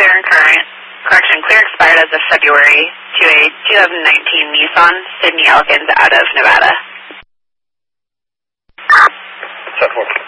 clear and current, clear expired as of February to a 2019 Nissan Sydney Elkins out of Nevada. 7-4.